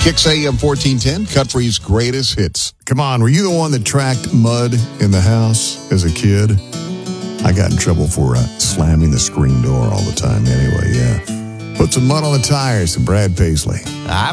Kicks AM 1410, Country's greatest hits. Come on, were you the one that tracked mud in the house as a kid? I got in trouble for slamming the screen door all the time anyway, yeah. Put some mud on the tires, Brad Paisley. I've